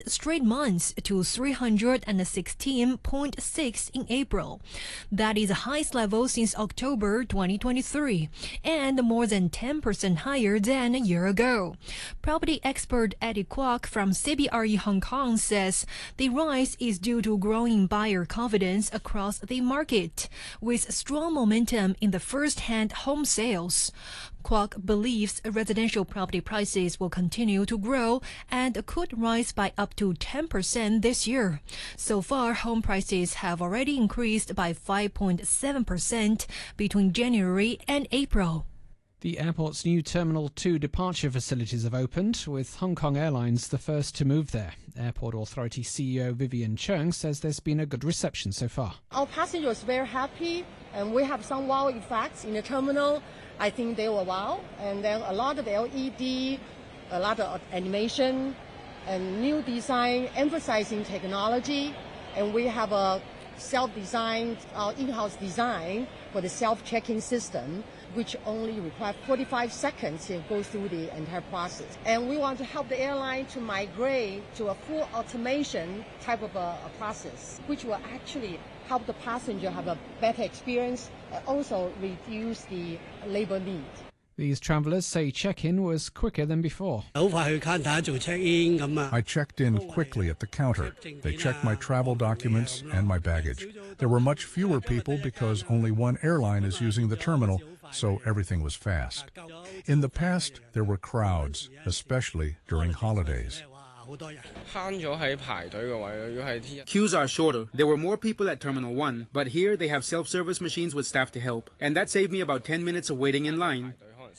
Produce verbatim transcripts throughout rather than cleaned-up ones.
straight months to three hundred sixteen point six in April. That is the highest level since October twenty twenty-three, and more than ten percent higher than a year ago. Property expert Eddie Kwok from C B R E Hong Kong says the rise is due to growing buyer confidence across the market, with strong momentum in the first-hand home sales. Kwok believes residential property prices will continue to grow and could rise by up to ten percent this year. So far, home prices have already increased by five point seven percent between January and April. The airport's new Terminal two departure facilities have opened, with Hong Kong Airlines the first to move there. Airport Authority C E O Vivian Cheung says there's been a good reception so far. Our passengers are very happy, and we have some wow effects in the terminal. I think they were wow, and then a lot of L E D, a lot of animation, and new design emphasizing technology, and we have a self-designed, uh, in-house design for the self-checking system, which only requires forty-five seconds to go through the entire process. And we want to help the airline to migrate to a full automation type of a, a process, which will actually help the passenger have a better experience and also reduce the labor need. These travellers say check-in was quicker than before. I checked in quickly at the counter. They checked my travel documents and my baggage. There were much fewer people because only one airline is using the terminal, so everything was fast. In the past, there were crowds, especially during holidays. Queues are shorter. There were more people at Terminal one, but here they have self-service machines with staff to help. And that saved me about ten minutes of waiting in line.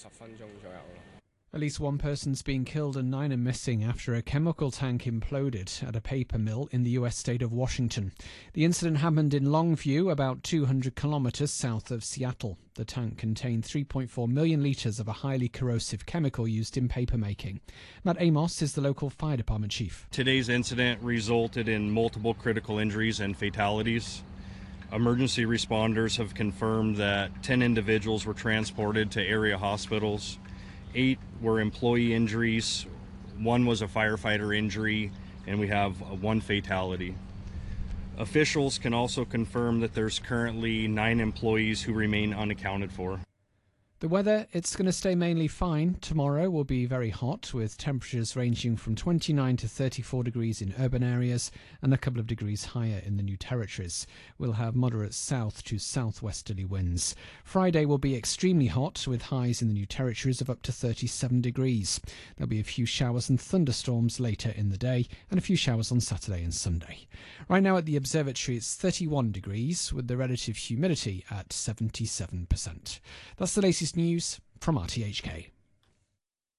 At least one person's been killed and nine are missing after a chemical tank imploded at a paper mill in the U S state of Washington. The incident happened in Longview, about two hundred kilometres south of Seattle. The tank contained three point four million litres of a highly corrosive chemical used in paper making. Matt Amos is the local fire department chief. Today's incident resulted in multiple critical injuries and fatalities. Emergency responders have confirmed that ten individuals were transported to area hospitals. Eight were employee injuries, one was a firefighter injury, and we have one fatality. Officials can also confirm that there's currently nine employees who remain unaccounted for. The weather, it's going to stay mainly fine. Tomorrow will be very hot, with temperatures ranging from twenty-nine to thirty-four degrees in urban areas and a couple of degrees higher in the New Territories. We'll have moderate south to southwesterly winds. Friday will be extremely hot, with highs in the New Territories of up to thirty-seven degrees. There'll be a few showers and thunderstorms later in the day, and a few showers on Saturday and Sunday. Right now at the observatory it's thirty-one degrees, with the relative humidity at seventy-seven percent. That's the latest news from R T H K.